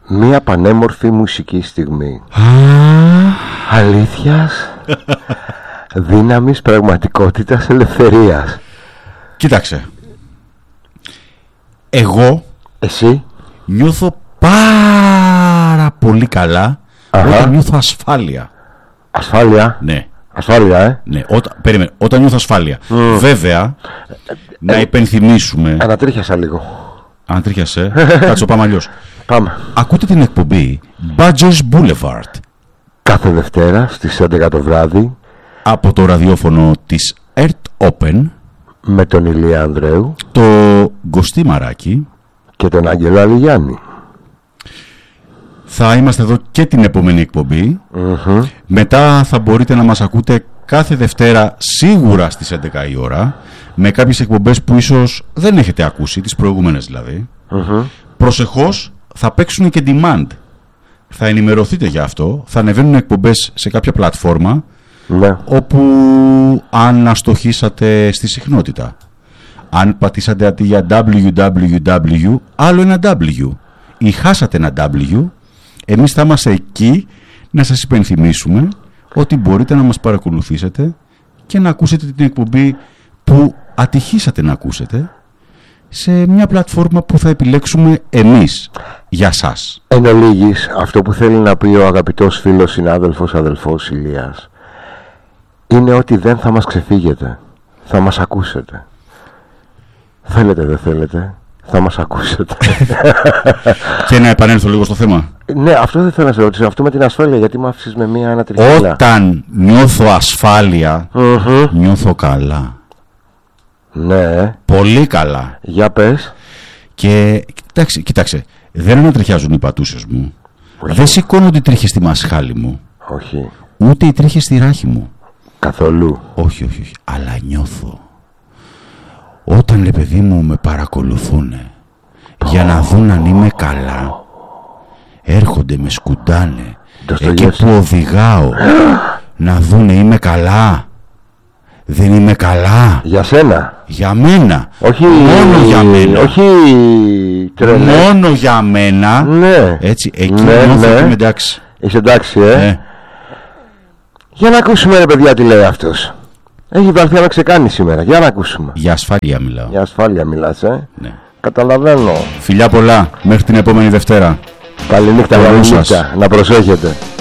Μία πανέμορφη μουσική στιγμή αλήθειας, δύναμης, πραγματικότητας, ελευθερίας. Κοίταξε, εγώ εσύ νιώθω πάρα πολύ καλά όταν νιώθω ασφάλεια. Ασφάλεια? Ναι. Ασφάλεια, Ναι, περίμενε, όταν νιώθω ασφάλεια. Βέβαια, να υπενθυμίσουμε. Ανατρίχιασα λίγο. Ανατρίχιασε. Κάτσο, πάμε αλλιώς. Πάμε. Ακούτε την εκπομπή Badgers Boulevard Κάθε Δευτέρα στις 11 το βράδυ από το ραδιόφωνο της Earth Open με τον Ηλία Ανδρέου, το Γκωστή Μαράκη και τον Άγγελο Αλιγιάννη. Θα είμαστε εδώ και την επόμενη εκπομπή. Μετά θα μπορείτε να μας ακούτε κάθε Δευτέρα σίγουρα στις 11 η ώρα, με κάποιες εκπομπές που ίσως δεν έχετε ακούσει, τις προηγούμενες δηλαδή. Προσεχώς θα παίξουν και demand. Θα ενημερωθείτε για αυτό. Θα ανεβαίνουν εκπομπές σε κάποια πλατφόρμα, ναι, όπου αν αστοχήσατε στη συχνότητα, αν πατήσατε αντί για www άλλο ένα w ή χάσατε ένα w, εμείς θα είμαστε εκεί να σας υπενθυμίσουμε ότι μπορείτε να μας παρακολουθήσετε και να ακούσετε την εκπομπή που ατυχήσατε να ακούσετε σε μια πλατφόρμα που θα επιλέξουμε εμείς για σας. Εν ολίγης, αυτό που θέλει να πει ο αγαπητός φίλος, συνάδελφος, αδελφός Ηλίας, είναι ότι δεν θα μας ξεφύγετε. Θα μας ακούσετε. Θέλετε, δεν θέλετε, θα μας ακούσετε. Και να επανέλθω λίγο στο θέμα. Ναι, αυτό δεν θέλω να σε ρωτήσω. Αυτό με την ασφάλεια, γιατί με άφησες με μία ανατριχίλα. Όταν νιώθω ασφάλεια, νιώθω καλά. Ναι. Πολύ καλά. Για πες. Και κοίταξε, δεν ανατριχιάζουν οι πατούσες μου. Όχι. Δεν σηκώνονται οι τρίχες στη μασχάλη μου. Όχι. Ούτε οι τρίχες στη ράχη μου. Καθόλου. Όχι. Αλλά νιώθω. Όταν, λέει παιδί μου, με παρακολουθούνε για να δουν αν είμαι καλά, έρχονται, με σκουντάνε εκεί που οδηγάω να δούνε είμαι καλά. Δεν είμαι καλά. Για σένα. Για μένα. Όχι. Μόνο για μένα. Όχι τρελέ. Μόνο για μένα. Ναι. Έτσι, εκεί ναι, νιώθω ότι είμαι εντάξει. Είσαι εντάξει, Για να ακούσουμε, ρε παιδιά, τι λέει αυτός. Έχει βαρθεί να ξεκάνει σήμερα. Για να ακούσουμε. Για ασφάλεια μιλάω. Για ασφάλεια μιλάς, Ναι. Καταλαβαίνω. Φιλιά πολλά. Μέχρι την επόμενη Δευτέρα. Καληνύχτα, καληνύχτα. Να προσέχετε.